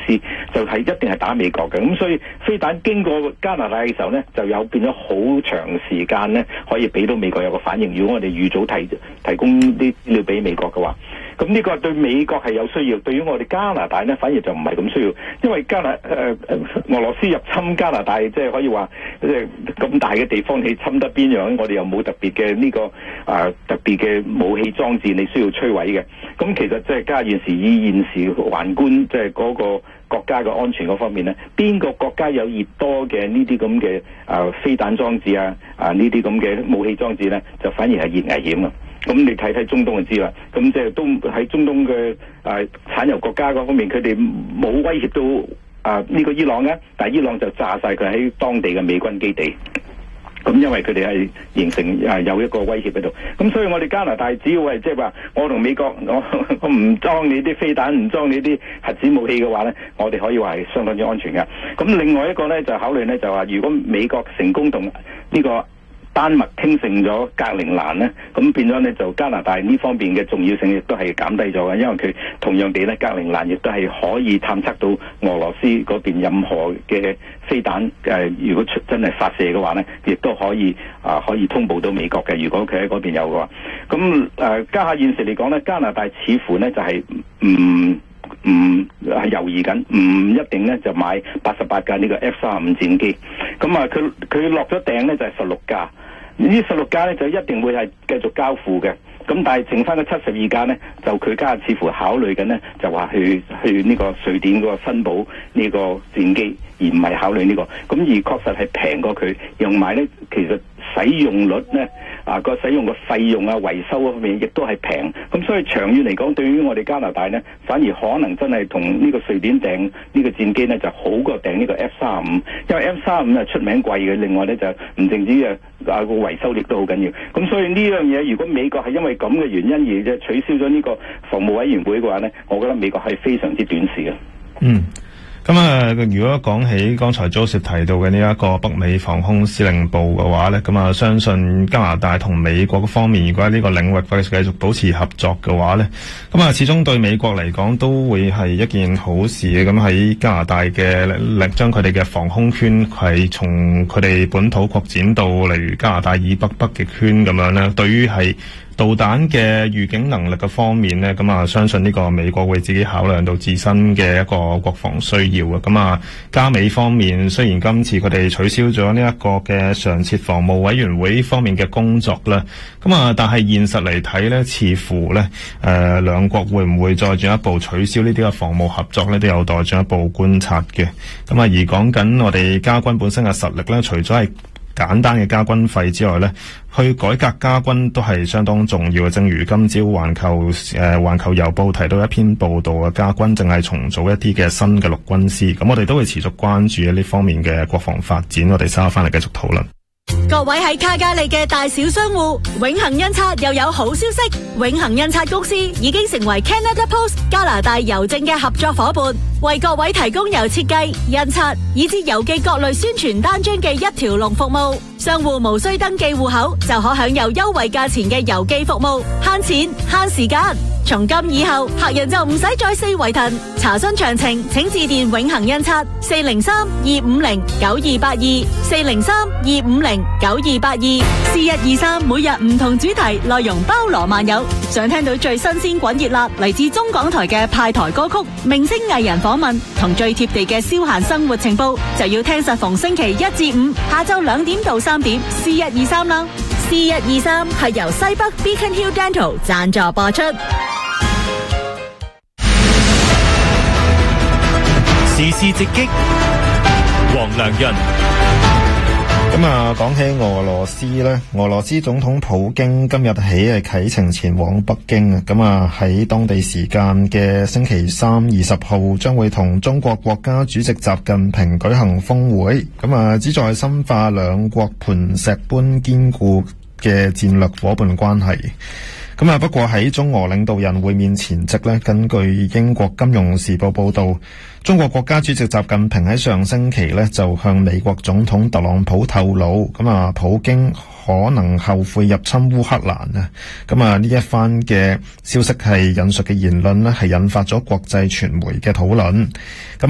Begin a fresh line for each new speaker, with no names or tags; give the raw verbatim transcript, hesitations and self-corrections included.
施，就係、是、一定係打美國嘅。咁所以飛彈經過加拿大嘅時候咧，就有變咗好長時間咧，可以俾到美國有個反應。如果我哋預早提提供啲資料俾美國嘅話，咁呢個對美國係有需要，對於我哋加拿大咧，反而就唔係咁需要，因為加拿誒、呃、俄羅斯入侵加拿大，即係可以話即係咁大嘅地方，你侵得邊樣？我哋又冇特別嘅呢、這個啊、呃、特別嘅武器裝置，你需要摧毀嘅。咁其實即係加現時以現時環觀，即係嗰個國家嘅安全嗰方面咧，邊個國家有越多嘅呢啲咁嘅啊飛彈裝置啊啊呢啲咁嘅武器裝置咧，就反而係越危險啊！咁你睇睇中東就知啦。咁即係都喺中東嘅啊產油國家嗰方面，佢哋冇威脅到啊呢個伊朗嘅，但係伊朗就炸晒佢喺當地嘅美軍基地。咁因為佢哋係形成啊有一個威脅喺度，咁所以我哋加拿大只要係即係話，我同美國我我唔裝你啲飛彈，唔裝你啲核子武器嘅話咧，我哋可以話係相當之安全嘅。咁另外一個咧就考慮咧就話，如果美國成功同呢個丹麥傾成咗格陵蘭咧，咁變咗咧就加拿大呢方面嘅重要性亦都係減低咗嘅，因為佢同樣地咧格陵蘭亦都係可以探測到俄羅斯嗰邊任何嘅飛彈誒、呃，如果出真係發射嘅話咧，亦都可以啊、呃、可以通報到美國嘅。如果佢喺嗰邊有嘅話，咁誒、呃、家下現時嚟講咧，加拿大似乎咧就係唔唔係猶豫緊，唔一定咧就買八十八架呢個 F 三十五戰機。咁啊，佢佢落咗訂咧就係十六架。呢十六架咧就一定會係繼續交付嘅，咁但係剩翻嘅七十二架咧，就佢家似乎考慮緊咧，就話去去呢個瑞典嗰個新堡呢個戰機，而唔係考慮呢、這個，咁而確實係平過佢，用埋咧其實使用率咧啊個使用嘅費用啊維修嗰方面亦都係平，咁所以長遠嚟講，對於我哋加拿大咧，反而可能真係同呢個瑞典訂呢個戰機咧就好過訂呢個 F 三十五，因為 F 三十五係出名貴嘅，另外咧就唔淨止啊啊個維修力都好緊要，咁所以呢樣嘢如果美國係因為咁嘅原因而即取消咗呢個防務委員會嘅話咧，我覺得美國係非常之短視嘅。
嗯。咁啊，如果講起剛才 Joseph 提到嘅呢一個北美防空司令部嘅話咧，咁啊，相信加拿大同美國方面，如果喺呢個領域繼續保持合作嘅話咧，咁啊，始終對美國嚟講都會係一件好事嘅。咁喺加拿大嘅力將佢哋嘅防空圈係從佢哋本土擴展到例如加拿大以北北極圈咁樣咧，對於係導彈嘅預警能力嘅方面呢，咁啊，相信呢個美國會自己考量到自身嘅一個國防需要啊。咁啊，加美方面雖然今次佢哋取消咗呢一個嘅常設防務委員會方面嘅工作啦，咁啊，但係現實嚟睇呢，似乎呢誒兩國會唔會再進一步取消呢啲嘅防務合作呢，都有待進一步觀察嘅。咁啊，而講緊我哋加軍本身嘅實力呢，除咗係簡單嘅加軍費之外呢，去改革加軍都係相當重要嘅。正如今朝環球誒環球郵報提到一篇報道啊，加軍正係重組一啲嘅新嘅陸軍師。咁我哋都會持續關注呢方面嘅國防發展。我哋稍後翻嚟繼續討論。
各位喺卡加利嘅大小商戶，永恒印刷又有好消息，永恒印刷公司已經成為 Canada Post 加拿大郵政嘅合作夥伴，為各位提供由設計、印刷以至郵寄各類宣傳單張嘅一條龍服務。商戶無需登記戶口，就可享有優惠價錢嘅郵寄服務，慳錢慳時間。從今以後，客人就唔使再四圍騰。查詢詳情，請致電永恒印刷四零三二五零九二八二四零三二五零九二八二。四一二三每日唔同主題，內容包羅萬有。想聽到最新鮮滾熱辣嚟自中港台嘅派台歌曲、明星藝人訪問同最貼地嘅消閒生活情報，就要聽實逢星期一至五下晝兩點到三點。四一二三啦，四一二三係由西北 Beacon Hill Dental 贊助播出。
時事直擊，黃良潤。
咁啊，講起俄羅斯呢，俄羅斯總統普京今日起係啟程前往北京啊。咁啊，喺當地時間嘅星期三二十號，將會同中國國家主席習近平舉行峰會。咁啊，旨在深化兩國磐石般堅固嘅戰略夥伴關係。咁啊，不過喺中俄領導人會面前夕呢，根據英國金融時報報道，中國國家主席習近平喺上星期呢就向美國總統特朗普透露，咁啊，普京可能後悔入侵烏克蘭啊。咁啊，呢一番嘅消息係引述嘅言論呢係引發咗國際傳媒嘅討論。咁